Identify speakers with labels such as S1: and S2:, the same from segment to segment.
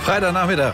S1: Freitagnachmittag,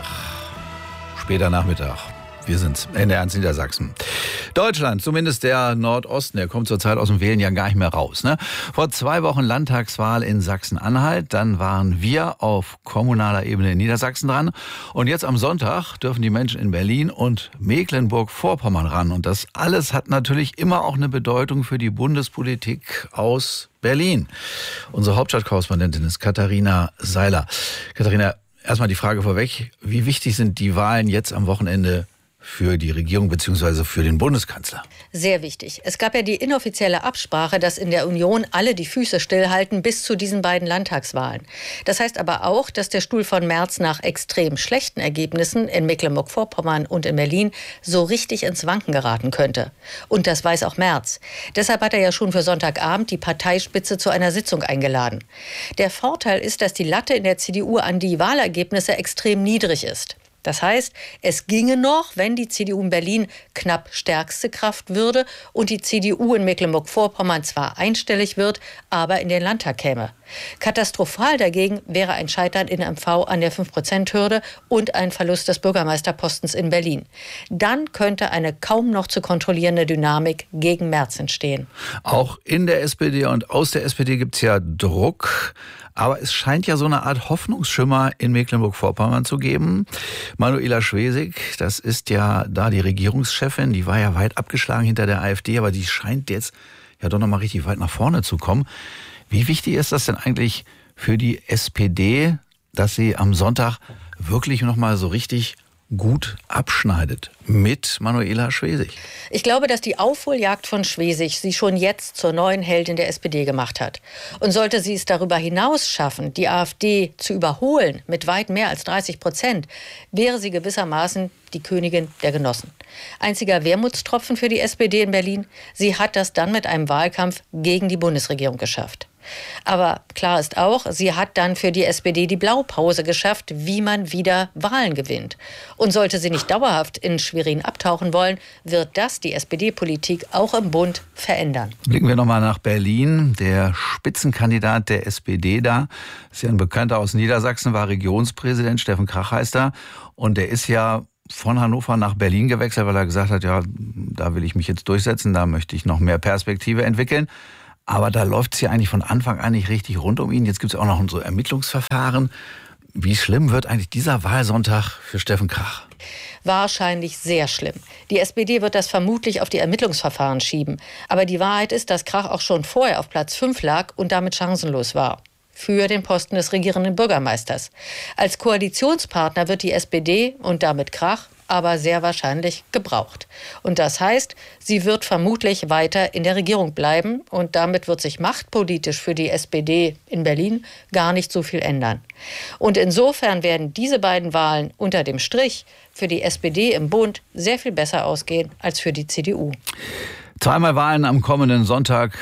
S1: später Nachmittag. Wir sind NDR 1 Niedersachsen. Deutschland, zumindest der Nordosten, der kommt zurzeit aus dem Wählen ja gar nicht mehr raus. Ne? Vor 2 Wochen Landtagswahl in Sachsen-Anhalt, dann waren wir auf kommunaler Ebene in Niedersachsen dran. Und jetzt am Sonntag dürfen die Menschen in Berlin und Mecklenburg-Vorpommern ran. Und das alles hat natürlich immer auch eine Bedeutung für die Bundespolitik aus Berlin. Unsere Hauptstadtkorrespondentin ist Katharina Seiler. Katharina, erstmal die Frage vorweg, wie wichtig sind die Wahlen jetzt am Wochenende für die Regierung bzw. für den Bundeskanzler?
S2: Sehr wichtig. Es gab ja die inoffizielle Absprache, dass in der Union alle die Füße stillhalten bis zu diesen beiden Landtagswahlen. Das heißt aber auch, dass der Stuhl von Merz nach extrem schlechten Ergebnissen in Mecklenburg-Vorpommern und in Berlin so richtig ins Wanken geraten könnte. Und das weiß auch Merz. Deshalb hat er ja schon für Sonntagabend die Parteispitze zu einer Sitzung eingeladen. Der Vorteil ist, dass die Latte in der CDU an die Wahlergebnisse extrem niedrig ist. Das heißt, es ginge noch, wenn die CDU in Berlin knapp stärkste Kraft würde und die CDU in Mecklenburg-Vorpommern zwar einstellig wird, aber in den Landtag käme. Katastrophal dagegen wäre ein Scheitern in MV an der 5%-Hürde und ein Verlust des Bürgermeisterpostens in Berlin. Dann könnte eine kaum noch zu kontrollierende Dynamik gegen Merz entstehen.
S1: Auch in der SPD und aus der SPD gibt es ja Druck. Aber es scheint ja so eine Art Hoffnungsschimmer in Mecklenburg-Vorpommern zu geben. Manuela Schwesig, das ist ja da die Regierungschefin, die war ja weit abgeschlagen hinter der AfD, aber die scheint jetzt ja doch noch mal richtig weit nach vorne zu kommen. Wie wichtig ist das denn eigentlich für die SPD, dass sie am Sonntag wirklich noch mal so richtig gut abschneidet mit Manuela Schwesig?
S2: Ich glaube, dass die Aufholjagd von Schwesig sie schon jetzt zur neuen Heldin der SPD gemacht hat. Und sollte sie es darüber hinaus schaffen, die AfD zu überholen mit weit mehr als 30%, wäre sie gewissermaßen die Königin der Genossen. Einziger Wermutstropfen für die SPD in Berlin: sie hat das dann mit einem Wahlkampf gegen die Bundesregierung geschafft. Aber klar ist auch, sie hat dann für die SPD die Blaupause geschafft, wie man wieder Wahlen gewinnt. Und sollte sie nicht dauerhaft in Schwerin abtauchen wollen, wird das die SPD-Politik auch im Bund verändern.
S1: Blicken wir nochmal nach Berlin. Der Spitzenkandidat der SPD da ist ja ein Bekannter aus Niedersachsen, war Regionspräsident, Steffen Krach heißt er. Und der ist ja von Hannover nach Berlin gewechselt, weil er gesagt hat, ja, da will ich mich jetzt durchsetzen, da möchte ich noch mehr Perspektive entwickeln. Aber da läuft es ja eigentlich von Anfang an nicht richtig rund um ihn. Jetzt gibt es auch noch so Ermittlungsverfahren. Wie schlimm wird eigentlich dieser Wahlsonntag für Steffen Krach?
S2: Wahrscheinlich sehr schlimm. Die SPD wird das vermutlich auf die Ermittlungsverfahren schieben. Aber die Wahrheit ist, dass Krach auch schon vorher auf Platz 5 lag und damit chancenlos war für den Posten des regierenden Bürgermeisters. Als Koalitionspartner wird die SPD und damit Krach aber sehr wahrscheinlich gebraucht. Und das heißt, sie wird vermutlich weiter in der Regierung bleiben und damit wird sich machtpolitisch für die SPD in Berlin gar nicht so viel ändern. Und insofern werden diese beiden Wahlen unter dem Strich für die SPD im Bund sehr viel besser ausgehen als für die CDU.
S1: Zweimal Wahlen am kommenden Sonntag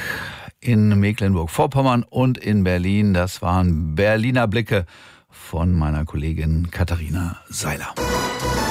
S1: in Mecklenburg-Vorpommern und in Berlin. Das waren Berliner Blicke von meiner Kollegin Katharina Seiler.